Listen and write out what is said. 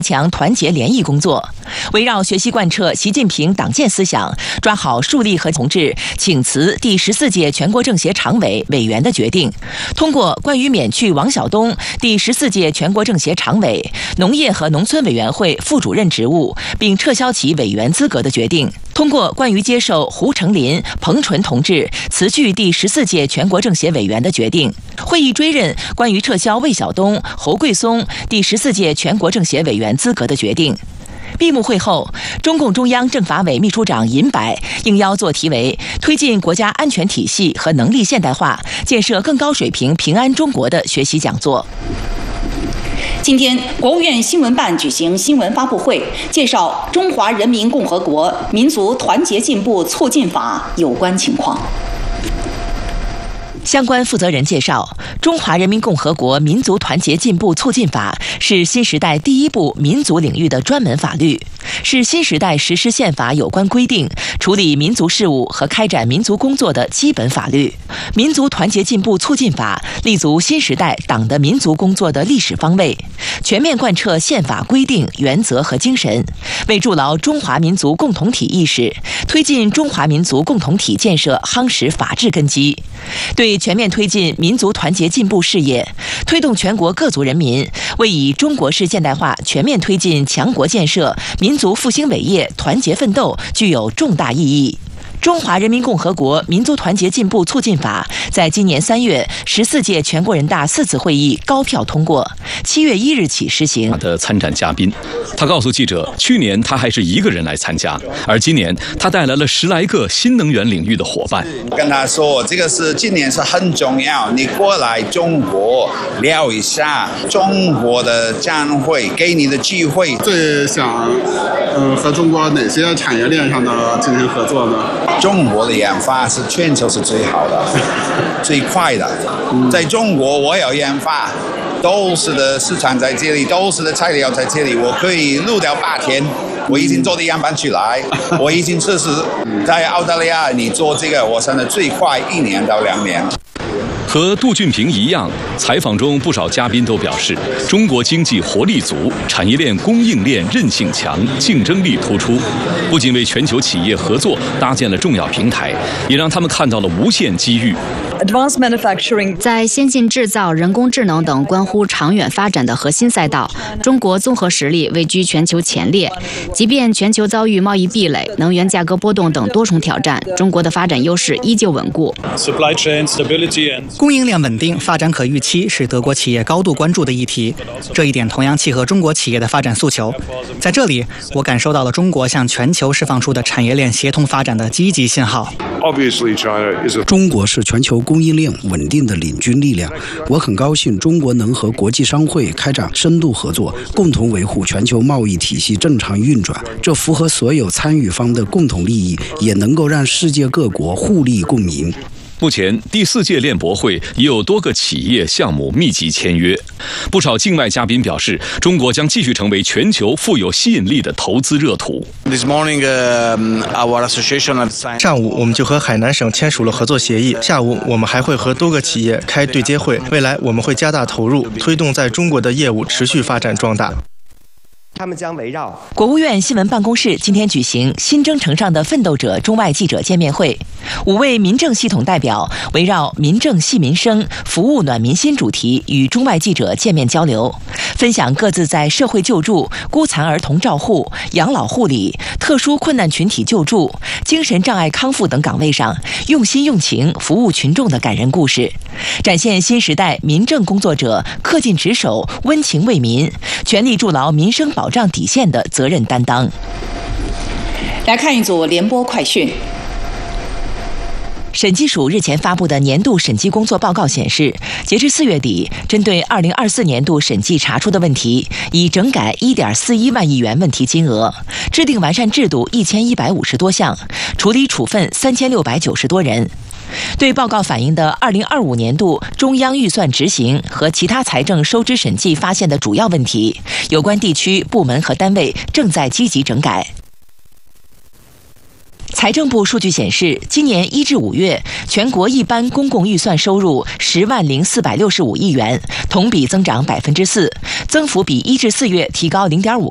强团结联谊工作，围绕学习贯彻习近平党建思想，抓好树立和同志请辞第14届全国政协常委委员的决定，通过关于免去王晓东第14届全国政协常委、农业和农村委员会副主任职务，并撤销其委员资格的决定，通过关于接受胡成林、彭纯同志辞去第14届全国政协委员的决定，会议追认关于撤销魏晓东、侯桂松第14届全国政协委员资格的决定。闭幕会后，中共中央政法委秘书长尹柏应邀作题为“推进国家安全体系和能力现代化，建设更高水平平安中国”的学习讲座。 今天，国务院新闻办举行新闻发布会，介绍《中华人民共和国民族团结进步促进法》有关情况。 相关负责人介绍，《中华人民共和国民族团结进步促进法》是新时代第一部民族领域的专门法律，是新时代实施宪法有关规定、处理民族事务和开展民族工作的基本法律。民族团结进步促进法立足新时代党的民族工作的历史方位，全面贯彻宪法规定、原则和精神，为筑牢中华民族共同体意识，推进中华民族共同体建设夯实法治根基，对全面推进民族团结进步事业，推动全国各族人民为以中国式现代化全面推进强国建设、民族复兴伟业团结奋斗具有重大意义。中华人民共和国民族团结进步促进法在今年3月14届全国人大4次会议高票通过，7月1日起实行。 的参展嘉宾，他告诉记者，去年他还是一个人来参加，而今年他带来了10来个新能源领域的伙伴。 跟他说，这个今年是很重要，你过来中国聊一下中国的展会给你的机会。 最想和中国哪些产业链上的进行合作呢？ 中国的研发是全球是最好的、最快的。在中国，我有研发，都是的市场在这里，都是的材料在这里，我可以录掉8天。我已经做的样板出来，我已经测试在澳大利亚，你做这个，我现在最快1年到2年。 和杜俊平一样，采访中不少嘉宾都表示，中国经济活力足，产业链供应链韧性强，竞争力突出，不仅为全球企业合作搭建了重要平台，也让他们看到了无限机遇。 在先进制造、人工智能等关乎长远发展的核心赛道，中国综合实力位居全球前列。即便全球遭遇贸易壁垒、能源价格波动等多重挑战，中国的发展优势依旧稳固。 供应链稳定、发展可预期是德国企业高度关注的议题，这一点同样契合中国企业的发展诉求。在这里，我感受到了中国向全球释放出的产业链协同发展的积极信号。 中国是全球供应链稳定的领军力量，我很高兴中国能和国际商会开展深度合作，共同维护全球贸易体系正常运转，这符合所有参与方的共同利益，也能够让世界各国互利共赢。 目前，第4届链博会已有多个企业项目密集签约。不少境外嘉宾表示，中国将继续成为全球富有吸引力的投资热土。 上午我们就和海南省签署了合作协议，下午我们还会和多个企业开对接会。未来我们会加大投入，推动在中国的业务持续发展壮大。 他们将围绕国务院新闻办公室今天举行新征程上的奋斗者中外记者见面会，5位民政系统代表围绕民政系民生、服务暖民心主题与中外记者见面交流，分享各自在社会救助、孤残儿童照护、养老护理、特殊困难群体救助、精神障碍康复等岗位上用心用情服务群众的感人故事，展现新时代民政工作者恪尽职守、温情为民、全力筑牢民生保障底线的责任担当。 来看一组联播快讯。 审计署日前发布的年度审计工作报告显示，截至4月底，针对2024年度审计查出的问题，已整改1.41万亿元问题金额，制定完善制度1150多项，处理处分3690多人。对报告反映的2025年度中央预算执行和其他财政收支审计发现的主要问题，有关地区、部门和单位正在积极整改。财政部数据显示，今年1至5月，全国一般公共预算收入10.0465亿元，同比增长4%，增幅比1至4月提高0.5